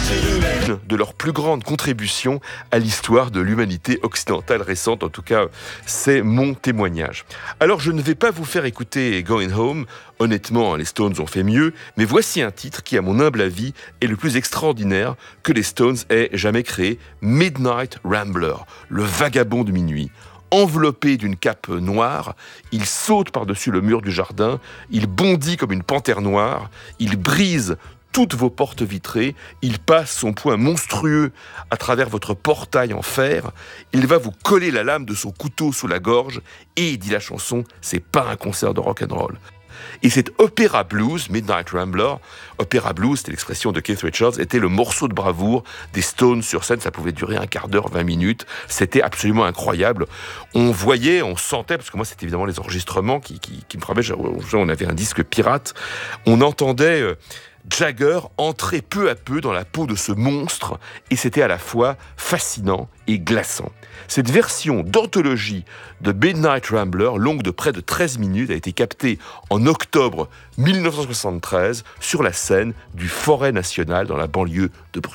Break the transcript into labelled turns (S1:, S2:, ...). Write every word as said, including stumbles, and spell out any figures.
S1: de leur plus grande contribution à l'histoire de l'humanité occidentale récente. En tout cas, c'est mon témoignage. Alors, je ne vais pas vous faire écouter Going Home. Honnêtement, les Stones ont fait mieux. Mais voici un titre qui, à mon humble avis, est le plus extraordinaire que les Stones aient jamais créé. Midnight Rambler, le vagabond de minuit. Enveloppé d'une cape noire, il saute par-dessus le mur du jardin, il bondit comme une panthère noire, il brise toutes vos portes vitrées, il passe son poing monstrueux à travers votre portail en fer, il va vous coller la lame de son couteau sous la gorge, et, dit la chanson, c'est pas un concert de rock'n'roll. Et cet opéra blues, Midnight Rambler, opéra blues, c'était l'expression de Keith Richards, était le morceau de bravoure des Stones sur scène. Ça pouvait durer un quart d'heure, vingt minutes. C'était absolument incroyable. On voyait, on sentait, parce que moi, c'était évidemment les enregistrements qui, qui, qui me frappaient. On avait un disque pirate. On entendait euh, Jagger entrer peu à peu dans la peau de ce monstre, et c'était à la fois fascinant et glaçant. Cette version d'anthologie de Midnight Rambler, longue de près de treize minutes, a été captée en octobre mille neuf cent soixante-treize sur la scène du Forêt National dans la banlieue de Bruxelles.